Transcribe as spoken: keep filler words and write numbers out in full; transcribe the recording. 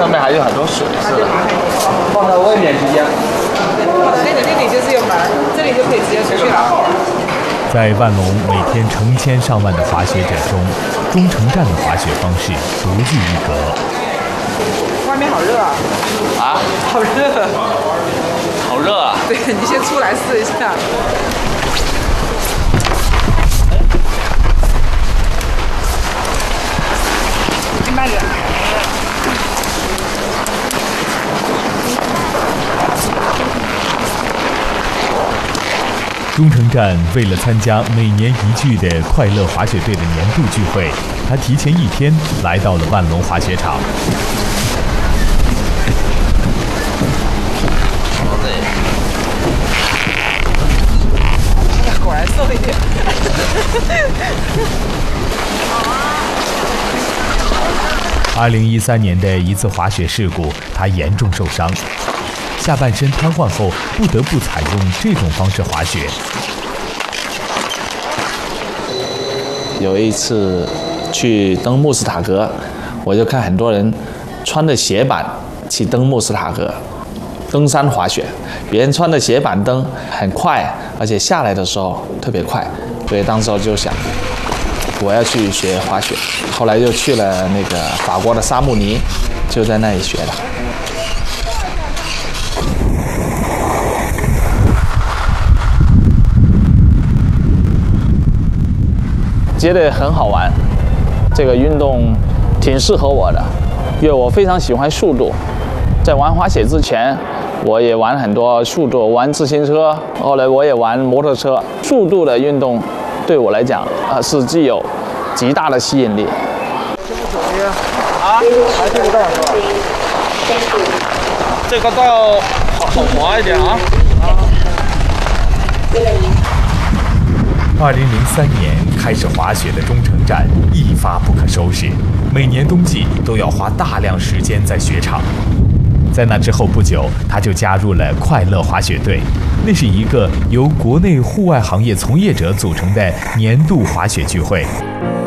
上面还有很多水，是的。放到外面直接。 那个那里就是有门，这里就可以直接出去了。 在万隆每天成千上万的滑雪者中，中城站的滑雪方式独具一格。 外面好热啊！ 啊， 好热， 好热啊！ 对，你先出来试一下。慢点。 中城站为了参加每年一聚的快乐滑雪队的年度聚会，他提前一天来到了万隆滑雪场。 果然瘦一点。 二零一三年的一次滑雪事故，他严重受伤。下半身瘫痪后，不得不采用这种方式滑雪。 有一次去登穆斯塔格，我就看很多人穿着鞋板去登穆斯塔格，登山滑雪。别人穿着鞋板登很快，而且下来的时候特别快，所以当时我就想，我要去学滑雪。后来就去了那个法国的沙穆尼，就在那里学的。觉得很好玩，这个运动挺适合我的，因为我非常喜欢速度。在玩滑雪之前，我也玩很多速度，玩自行车，后来我也玩摩托车。速度的运动对我来讲啊是具有极大的吸引力。 这不左边啊，还这个道是吧？ 这个道好好滑一点啊。 二零零三年开始滑雪的中城站一发不可收拾，每年冬季都要花大量时间在雪场。在那之后不久，他就加入了快乐滑雪队，那是一个由国内户外行业从业者组成的年度滑雪聚会。